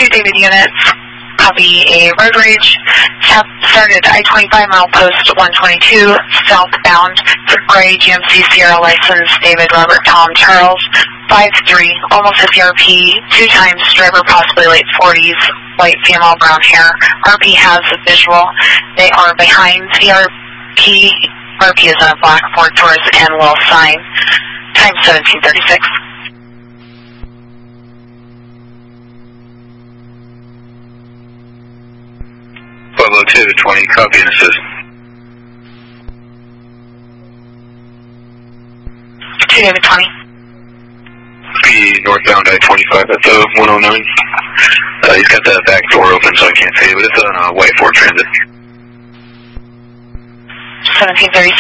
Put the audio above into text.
2 David units, copy a road rage. Started I-25 milepost 122, southbound for Gray GMC Sierra license, David Robert Tom Charles, 5-3, almost a CRP, 2 times, driver possibly late 40s, white female, brown hair. RP has a visual. They are behind CRP. RP is a black Ford Taurus and little sign. Time 17:36. 502, 20, copy and assist. 2 David 20. Be northbound I-25 at the 109. He's got the back door open, so I can't see it, but it's on a white Ford Transit. 17:37.